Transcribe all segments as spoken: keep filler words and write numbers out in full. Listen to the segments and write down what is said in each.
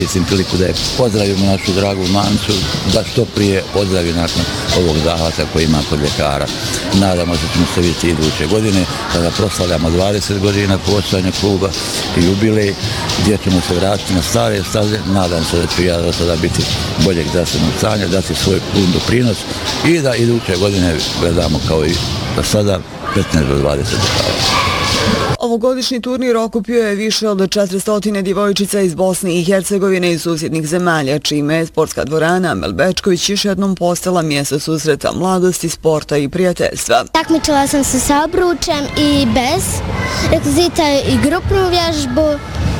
Mislim priliku da je pozdravimo našu dragu Mancu, da što prije pozdravi nakon ovog zahvata koji ima kod ljekara. Nadamo se da ćemo se vidjeti iduće godine kada proslavljamo dvadeset godina postojanja kluba i jubilej, gdje ćemo se vratiti na stare staze. Nadam se da ću ja do sada biti boljeg zdravstvenog stanja, dati svoj pun doprinos i da iduće godine gledamo kao i do sada petnaest do dvadeset dešava. Ovogodišnji turnir okupio je više od četiristo djevojčica iz Bosne i Hercegovine i susjednih zemalja, čime je sportska dvorana Amel Bečković još jednom postala mjesto susreta mladosti, sporta i prijateljstva. Takmičila sam se sa obručem i bez rekvizita i grupnu vježbu,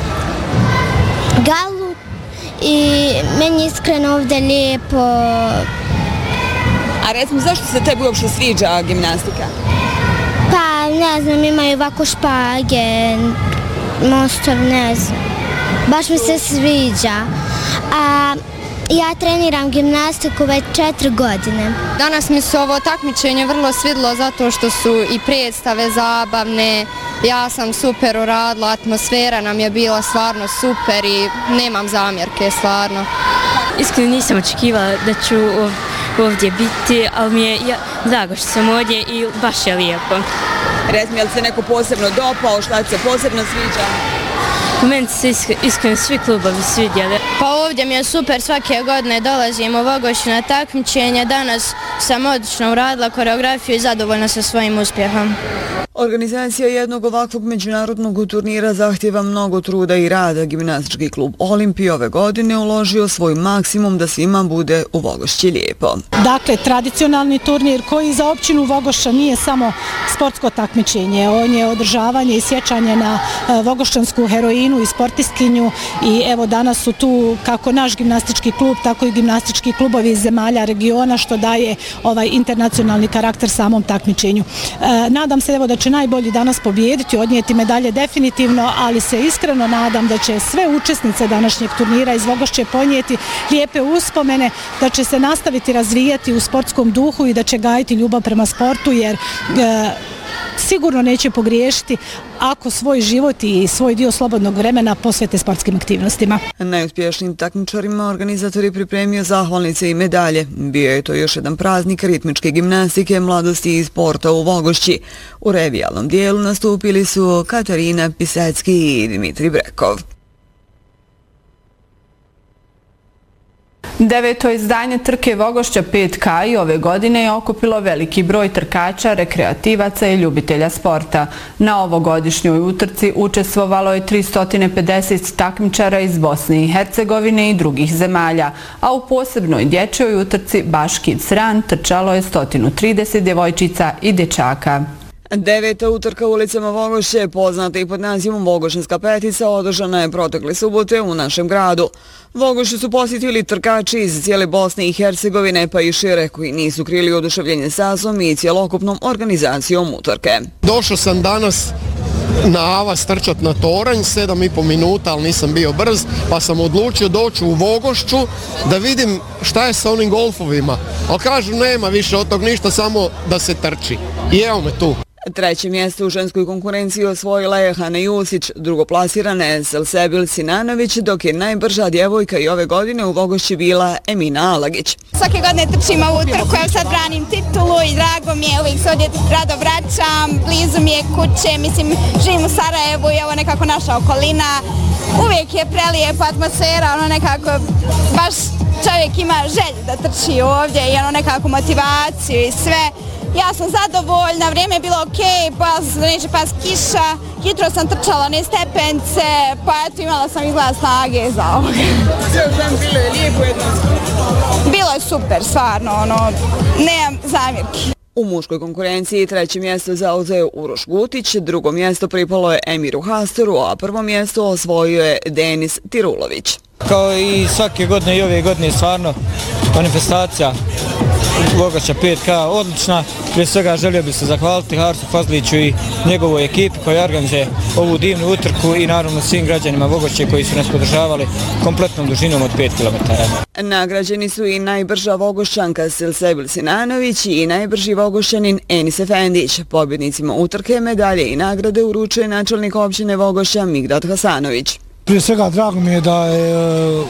galu i meni iskreno ovdje lijepo. A recimo, zašto se tebi uopšte sviđa gimnastika? Pa, ne znam, imaju ovako špage, mostor, ne znam. Baš mi se sviđa. A ja treniram gimnastiku već četiri godine. Danas mi se ovo takmičenje vrlo svidlo zato što su i predstave zabavne. Ja sam super uradila, atmosfera nam je bila stvarno super i nemam zamjerke stvarno. Iskreno nisam očekivala da ću ovdje biti, ali mi je ja, drago što sam ovdje i baš je lijepo. Recimo, je li se neko posebno dopao, šta se posebno sviđa? U meni se iskreno svi klubovi svidjeli. Pa ovdje mi je super, svake godine dolazim u Vogošću na takmičenje. Danas sam odlično uradila koreografiju i zadovoljna sa svojim uspjehom. Organizacija jednog ovakvog međunarodnog turnira zahtjeva mnogo truda i rada. Gimnastički klub Olimpije ove godine uložio svoj maksimum da svima bude u Vogošći lijepo. Dakle, tradicionalni turnir koji za općinu Vogošća nije samo sportsko takmičenje, on je održavanje i sjećanje na vogošćansku heroinu i sportistkinju i evo danas su tu kako naš gimnastički klub, tako i gimnastički klubovi iz zemalja regiona, što daje ovaj internacionalni karakter samom takmičenju. E, nadam se evo da će najbolji danas pobijediti, odnijeti medalje definitivno, ali se iskreno nadam da će sve učesnice današnjeg turnira iz Vogošće ponijeti lijepe uspomene, da će se nastaviti razvijati u sportskom duhu i da će gajiti ljubav prema sportu, jer e, sigurno neće pogriješiti ako svoj život i svoj dio slobodnog vremena posvete sportskim aktivnostima. Najuspješnijim takmičarima organizator je pripremio zahvalnice i medalje. Bio je to još jedan praznik ritmičke gimnastike, mladosti i sporta u Vogošći. U revijalnom dijelu nastupili su Katarina Pisecki i Dimitrij Brekov. Deveto izdanje trke Vogošća pet ka i ove godine je okupilo veliki broj trkača, rekreativaca i ljubitelja sporta. Na ovogodišnjoj utrci učestvovalo je tristo pedeset takmičara iz Bosne i Hercegovine i drugih zemalja, a u posebnoj dječjoj utrci Baš Kids Run trčalo je sto trideset djevojčica i dječaka. Deveta utrka ulicama Vogošće, poznata i pod nazivom Vogošćanska petica, održana je protekle subote u našem gradu. Vogošću su posjetili trkači iz cijele Bosne i Hercegovine, pa i šire, koji nisu krili oduševljenje stazom i cjelokupnom organizacijom utrke. Došao sam danas na Avas trčat na toranj, sedam i po minuta, ali nisam bio brz, pa sam odlučio doći u Vogošću da vidim šta je sa onim golfovima. Ali kažu nema više od tog ništa, samo da se trči. I evo me tu. Treće mjesto u ženskoj konkurenciji osvojila je Hana Jusić, drugoplasirana je Selsebil Sinanović, dok je najbrža djevojka i ove godine u Vogošći bila Emina Alagić. Svake godine trčim ovu trku, ja sad branim titulu i drago mi je, uvijek se ovdje rado vraćam, blizu mi je kuće, mislim, živim u Sarajevu i ovo nekako naša okolina. Uvijek je prelijepa atmosfera, ono nekako, baš čovjek ima želju da trči ovdje i ono nekako motivaciju i sve. Ja sam zadovoljna, vrijeme je bilo okej, pa neće pas kiša, hitro sam trčala one stepence, pa eto imala sam izgleda snage za ovoga. Sve u svem bilo je lijepo jedno? Bilo je super, stvarno, ono, nemam zamjerki. U muškoj konkurenciji treće mjesto zauzeo Uroš Gutić, drugo mjesto pripalo je Emiru Hastoru, a prvo mjesto osvojio je Denis Tirulović. Kao i svake godine i ove godine stvarno manifestacija Vogošća pet ka odlična. Prije svega želio bih se zahvaliti Harsu Fazliću i njegovoj ekipi koja organizuje ovu divnu utrku i naravno svim građanima Vogošće koji su nas podržavali kompletnom dužinom od pet kilometara. Nagrađeni su i najbrža Vogošćanka Selsebil Sinanović i najbrži Vogošćanin Enis Efendić. Pobjednicima utrke medalje i nagrade uručuje načelnik općine Vogošća Migrat Hasanović. Prije svega drago mi je da je